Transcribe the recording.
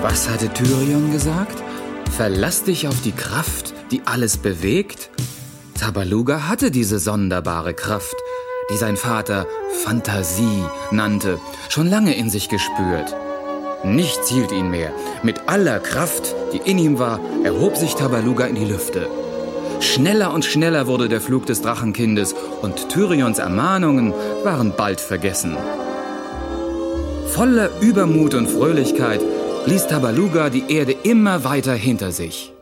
Was hatte Tyrion gesagt? Verlass dich auf die Kraft, die alles bewegt? Tabaluga hatte diese sonderbare Kraft, die sein Vater Fantasie nannte, schon lange in sich gespürt. Nichts hielt ihn mehr. Mit aller Kraft, die in ihm war, erhob sich Tabaluga in die Lüfte. Schneller und schneller wurde der Flug des Drachenkindes und Tyrions Ermahnungen waren bald vergessen. Voller Übermut und Fröhlichkeit ließ Tabaluga die Erde immer weiter hinter sich.